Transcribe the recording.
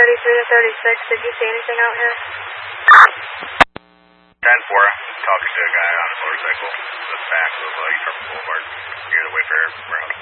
33 to 36. Did you see anything out here? 10-4, talking to a guy on a motorcycle, the back of East Hartford Boulevard, near the Wayfarer warehouse.